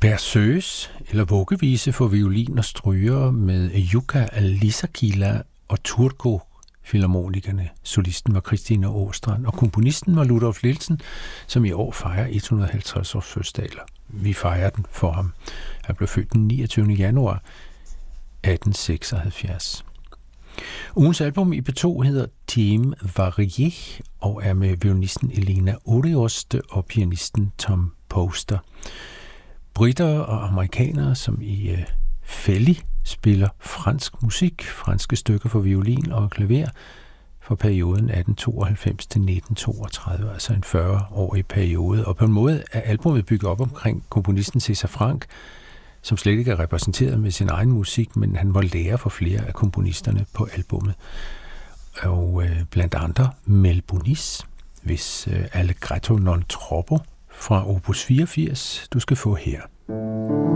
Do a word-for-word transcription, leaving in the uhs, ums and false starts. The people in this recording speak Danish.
Berceuse, eller vuggevise for violin og stryger med Jukka Lisäkilä og Turku Filharmonikerne. Solisten var Christina Åstrand, og komponisten var Ludolf Nielsen, som i år fejrer et hundrede og halvtreds års fødselsdag. Vi fejrer den for ham. Han blev født den niogtyvende januar atten seksoghalvfjerds. Ugens album i P to hedder Thème Varié og er med violinisten Elena Orioste og pianisten Tom Poster. Britter og amerikanere, som i uh, fællig spiller fransk musik, franske stykker for violin og klaver for perioden atten tooghalvfems til nitten toogtredive, altså en fyrre-årig periode. Og på en måde er albumet bygget op omkring komponisten César Franck, som slet ikke er repræsenteret med sin egen musik, men han var lærer for flere af komponisterne på albumet. Og øh, blandt andre Mel Bonis, hvis øh, Allegretto non troppo fra opus fireogfirs, du skal få her.